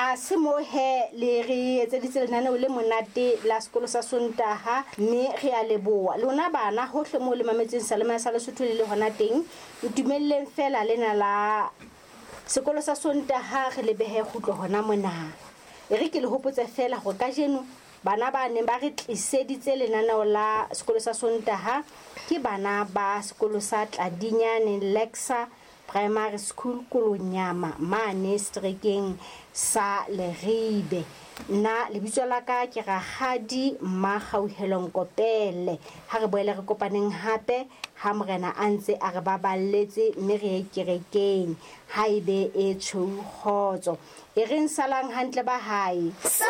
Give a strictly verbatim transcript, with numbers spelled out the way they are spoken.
a se mo he le re etse ditselana o le monate la sekolo sa Sontaha mme re a leboa lona bana hohle mo le mametseng salema sa Lesotho le le hona teng ntumelleng fela lena la sekolo sa Sontaha re le behe khutlo hona mona e re ke le hopotse fela go ka jeno bana ba ne ba re tliseditse lenaneo la sekolo sa Sontaha ke bana ba sekolo sa Tladinyane Lexa Primary School Kolonyama mane strekeng sa Leribe na lebitso la ka ke Ragadi Magauhelong Kopele ha re boela re kopaneng hape ha morena a ntse a re baballetse mme re kerekeng ha ebe e tshogotso e reng salang hantle ba hae.